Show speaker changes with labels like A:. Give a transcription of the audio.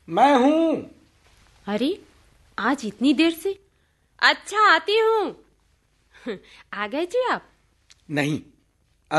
A: मैं हूँ।
B: अरे आज इतनी देर से? अच्छा आती हूँ। आ गए जी आप?
A: नहीं,